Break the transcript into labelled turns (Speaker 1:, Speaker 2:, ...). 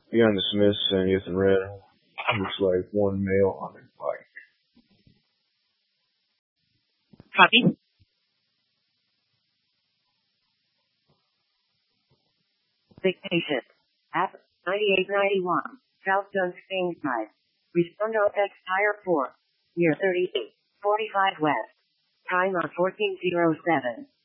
Speaker 1: Behind the Smiths, 70th and Red. Looks like one male on their bike.
Speaker 2: Copy.
Speaker 3: Dictation. App 9891. South Dunstain Drive. Respond X Tire 4. Near 38. 45 West. Time on 1407.